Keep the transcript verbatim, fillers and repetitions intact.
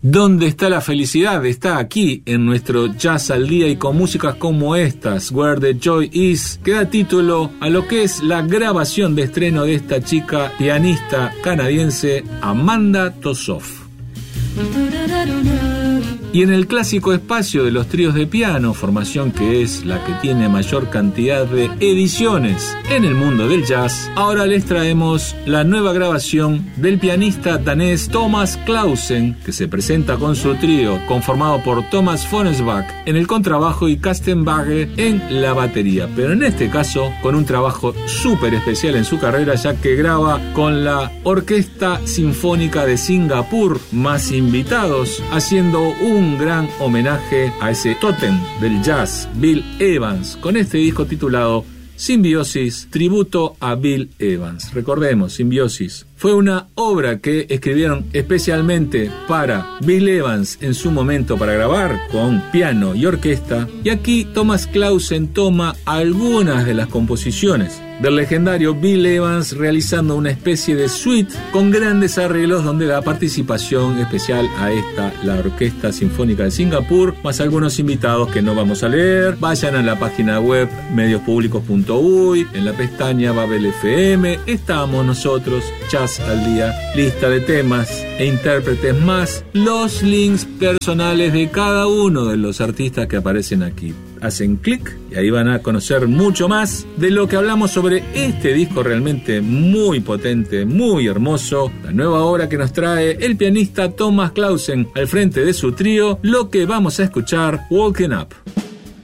¿Dónde está la felicidad? Está aquí en nuestro Jazz al Día y con músicas como estas, Where the Joy Is, que da título a lo que es la grabación de estreno de esta chica pianista canadiense Amanda Tossoff. Y en el clásico espacio de los tríos de piano, formación que es la que tiene mayor cantidad de ediciones en el mundo del jazz, ahora les traemos la nueva grabación del pianista danés Thomas Clausen, que se presenta con su trío conformado por Thomas Fonsbach en el contrabajo y Karsten Bagge en la batería, pero en este caso con un trabajo súper especial en su carrera, ya que graba con la Orquesta Sinfónica de Singapur, más invitados, haciendo un un gran homenaje a ese tótem del jazz, Bill Evans, con este disco titulado Simbiosis, tributo a Bill Evans. Recordemos, Simbiosis fue una obra que escribieron especialmente para Bill Evans en su momento para grabar con piano y orquesta, y aquí Thomas Clausen toma algunas de las composiciones del legendario Bill Evans, realizando una especie de suite con grandes arreglos donde da participación especial a esta, la Orquesta Sinfónica de Singapur, más algunos invitados que no vamos a leer. Vayan a la página web medios públicos punto u y en la pestaña Babel F M estamos nosotros, Jazz al Día, lista de temas e intérpretes más los links personales de cada uno de los artistas que aparecen aquí. Hacen clic y ahí van a conocer mucho más de lo que hablamos sobre este disco realmente muy potente, muy hermoso, la nueva obra que nos trae el pianista Thomas Clausen al frente de su trío, lo que vamos a escuchar, Walking Up.